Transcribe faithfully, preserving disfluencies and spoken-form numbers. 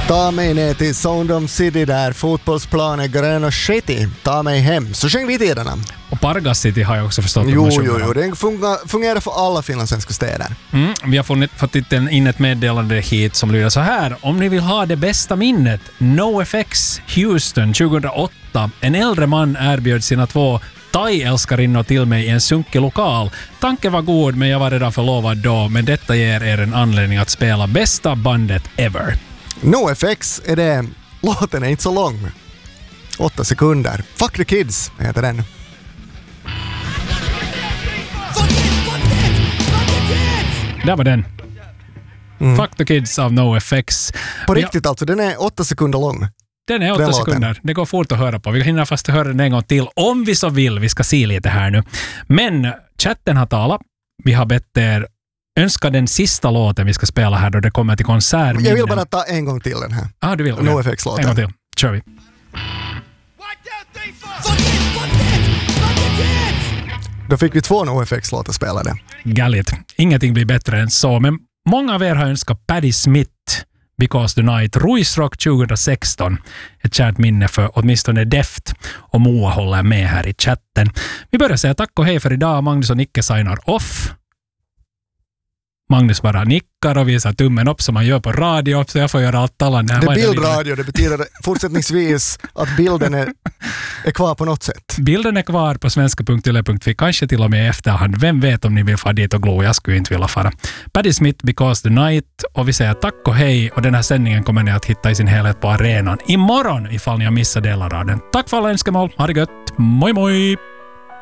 Ta mig ner till Soundom City där fotbollsplan är grön och skitig. Ta mig hem. Så sjöng vi tiderna. Och Pargas City har jag också förstått. Jo, jo, jo. Det fungerar, fungerar för alla finlandssvenska städer. Mm, vi har funnit, fått in ett meddelande hit som lyder så här. Om ni vill ha det bästa minnet, NoFX Houston tjugohundraåtta. En äldre man erbjöd sina två thai-älskarinnor till mig i en sunkig lokal. Tanken var god, men jag var redan förlovad då. Men detta ger er en anledning att spela bästa bandet ever. NoFX är det. Låten är inte så lång. Åtta sekunder. Fuck the Kids heter den. Där var den. Mm. Fuck the Kids av NoFX. På riktigt ja. Alltså, den är åtta sekunder lång. Den är åtta den sekunder. Låten. Det går fort att höra på. Vi hinner fast höra den en gång till om vi så vill. Vi ska se lite här nu. Men chatten har talat. Vi har bett er önska den sista låten vi ska spela här då det kommer till konsert. Jag vill bara ta en gång till den här. Ah, du vill? Okay. NoFX-låten. En gång till. Kör vi. Då fick vi två NoFX-låtar spelade. Galligt. Ingenting blir bättre än så. Men många av er har önskat Patti Smith, Because the Night, Ruisrock tjugohundrasexton. Ett kärt minne för åtminstone Deft. Och Moa håller med här i chatten. Vi börjar säga tack och hej för idag. Magnus och Nicke signar off. Magnus bara nickar och visar tummen upp som man gör på radio, så jag får göra allt talande. Det är bildradio, det betyder fortsättningsvis att bilden är, är kvar på något sätt. Bilden är kvar på svenska punkt yle punkt fi, kanske till och med i efterhand. Vem vet om ni vill få dit och glo, jag skulle inte vilja fara. Patti Smith, Because the Night, och vi säger tack och hej, och den här sändningen kommer ni att hitta i sin helhet på arenan imorgon ifall ni har missat delar av den. Tack för alla önskemål, ha det gött, moi moi!